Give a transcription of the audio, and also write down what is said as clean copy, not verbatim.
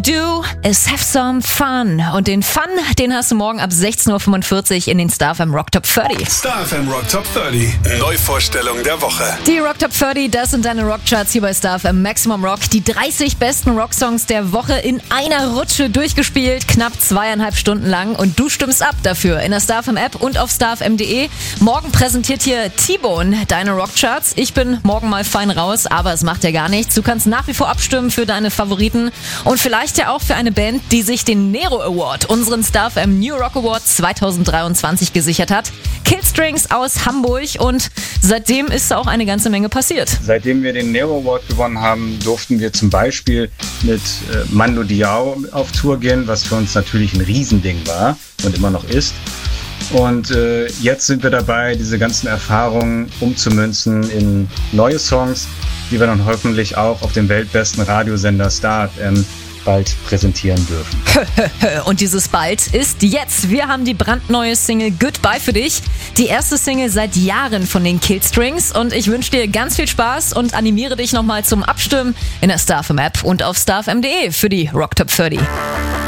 Do is have some fun. Und den Fun, den hast du morgen ab 16.45 Uhr in den Star FM Rock Top 30. Star FM Rock Top 30. Neuvorstellung der Woche. Die Rock Top 30, das sind deine Rockcharts hier bei Star FM Maximum Rock. Die 30 besten Rocksongs der Woche in einer Rutsche durchgespielt, knapp 2,5 Stunden lang. Und du stimmst ab dafür in der Star FM App und auf starfm.de. Morgen präsentiert hier T-Bone deine Rockcharts. Ich bin morgen mal fein raus, aber es macht ja gar nichts. Du kannst nach wie vor abstimmen für deine Favoriten und vielleicht ja auch für eine Band, die sich den Nero Award, unseren Star FM New Rock Award 2023 gesichert hat. Killstrings aus Hamburg, und seitdem ist auch eine ganze Menge passiert. Seitdem wir den Nero Award gewonnen haben, durften wir zum Beispiel mit Mando Diao auf Tour gehen, was für uns natürlich ein Riesending war und immer noch ist. Und jetzt sind wir dabei, diese ganzen Erfahrungen umzumünzen in neue Songs, die wir dann hoffentlich auch auf dem weltbesten Radiosender Star FM bald präsentieren dürfen. Und dieses bald ist jetzt. Wir haben die brandneue Single Goodbye für dich. Die erste Single seit Jahren von den Killstrings. Und ich wünsche dir ganz viel Spaß und animiere dich nochmal zum Abstimmen in der Star FM App und auf starfm.de für die Rock Top 30.